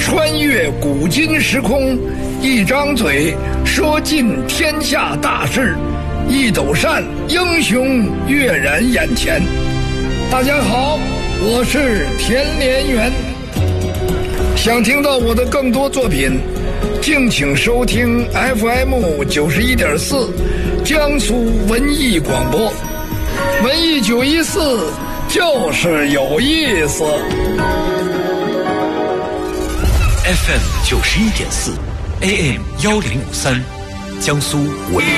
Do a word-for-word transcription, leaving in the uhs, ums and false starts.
穿越古今时空，一张嘴说尽天下大事，一斗扇英雄跃然眼前。大家好，我是田连元。想听到我的更多作品，敬请收听 F M 九十一点四江苏文艺广播。文艺九一四就是有意思。 F M 九十一点四 ，A M 幺零五三，江苏文艺。